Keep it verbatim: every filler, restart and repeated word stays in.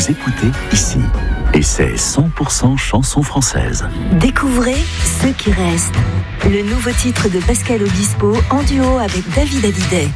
vous écoutez ici. Et c'est cent pour cent chansons françaises. Découvrez Ce qui reste, le nouveau titre de Pascal Obispo en duo avec David Hallyday.